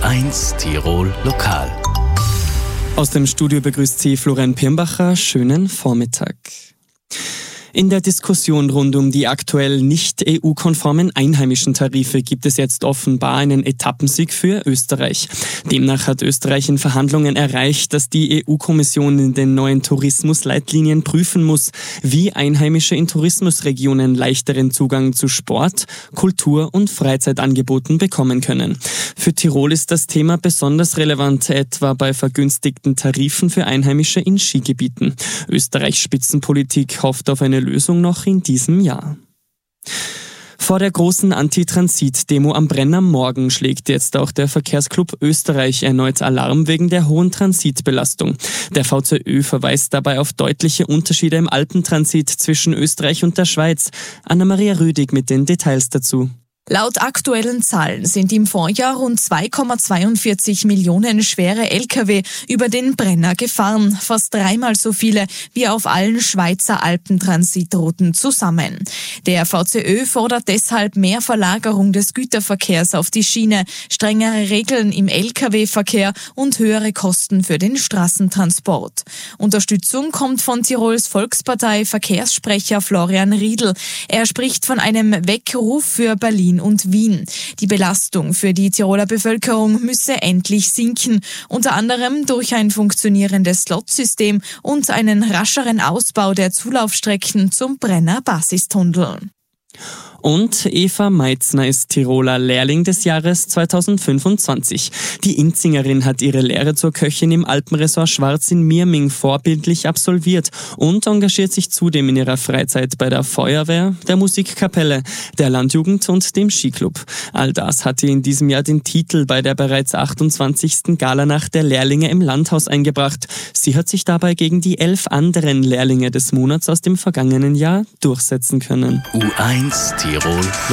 U1 Tirol Lokal. Aus dem Studio begrüßt Sie Florian Pirnbacher. Schönen Vormittag. In der Diskussion rund um die aktuell nicht EU-konformen einheimischen Tarife gibt es jetzt offenbar einen Etappensieg für Österreich. Demnach hat Österreich in Verhandlungen erreicht, dass die EU-Kommission in den neuen Tourismusleitlinien prüfen muss, wie Einheimische in Tourismusregionen leichteren Zugang zu Sport, Kultur und Freizeitangeboten bekommen können. Für Tirol ist das Thema besonders relevant, etwa bei vergünstigten Tarifen für Einheimische in Skigebieten. Österreichs Spitzenpolitik hofft auf eine Lösung noch in diesem Jahr. Vor der großen Anti-Transit-Demo am Brenner Morgen schlägt jetzt auch der Verkehrsclub Österreich erneut Alarm wegen der hohen Transitbelastung. Der VZÖ verweist dabei auf deutliche Unterschiede im Alpentransit zwischen Österreich und der Schweiz. Anna-Maria Rüdig mit den Details dazu. Laut aktuellen Zahlen sind im Vorjahr rund 2,42 Millionen schwere Lkw über den Brenner gefahren, fast dreimal so viele wie auf allen Schweizer Alpentransitrouten zusammen. Der VZÖ fordert deshalb mehr Verlagerung des Güterverkehrs auf die Schiene, strengere Regeln im Lkw-Verkehr und höhere Kosten für den Straßentransport. Unterstützung kommt von Tirols Volkspartei Verkehrssprecher Florian Riedl. Er spricht von einem Weckruf für Berlin und Wien. Die Belastung für die Tiroler Bevölkerung müsse endlich sinken, unter anderem durch ein funktionierendes Slotsystem und einen rascheren Ausbau der Zulaufstrecken zum Brenner Basistunnel. Und Eva Meitzner ist Tiroler Lehrling des Jahres 2025. Die Inzingerin hat ihre Lehre zur Köchin im Alpenresort Schwarz in Mirming vorbildlich absolviert und engagiert sich zudem in ihrer Freizeit bei der Feuerwehr, der Musikkapelle, der Landjugend und dem Skiclub. All das hat ihr in diesem Jahr den Titel bei der bereits 28. Galanacht der Lehrlinge im Landhaus eingebracht. Sie hat sich dabei gegen die 11 anderen Lehrlinge des Monats aus dem vergangenen Jahr durchsetzen können. U1 Tirol